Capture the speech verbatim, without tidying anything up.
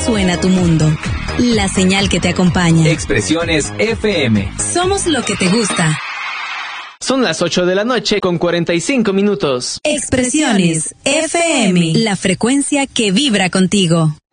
suena tu mundo. La señal que te acompaña. Expresiones F M. Somos lo que te gusta. Son las ocho de la noche con cuarenta y cinco minutos. Expresiones F M. La frecuencia que vibra contigo.